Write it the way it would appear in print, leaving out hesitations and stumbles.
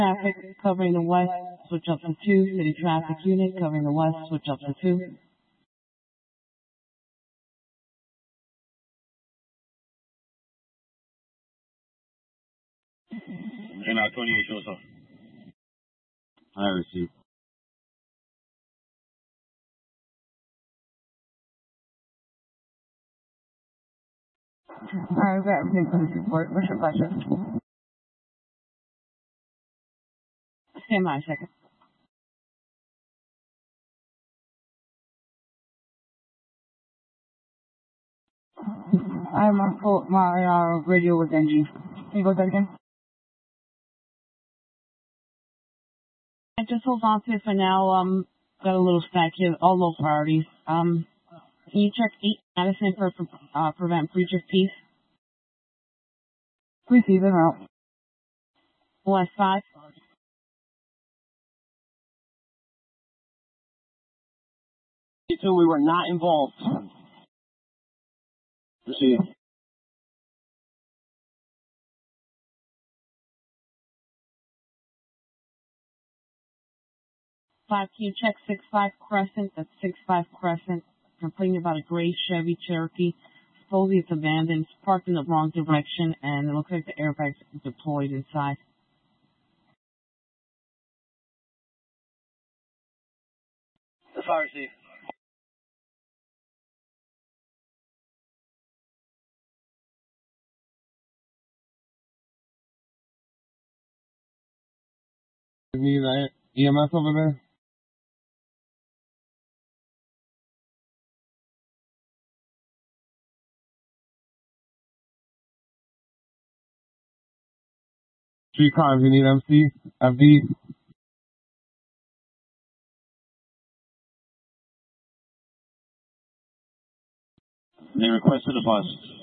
Traffic covering the west, switch up to 2. City traffic unit covering the west, switch up to 2. And 28 shows up. I received. Alright, we got everything for this report. What's your pleasure? Stand by a second. I'm on full, my radio with NG. Can you go that again? Just hold on to it for now. Got a little stack here, all low priorities. Can you check 8 Madison for prevent breach of peace? Receive them out. West 5. So we were not involved. Proceed. Can you check 6-5 Crescent? That's 6-5 Crescent. Complaining about a gray Chevy Cherokee. Supposedly it's abandoned. It's parked in the wrong direction, and it looks like the airbag's deployed inside. The fire receive. You need that EMS over there? Three cars, you need MC, FD? They requested a bus.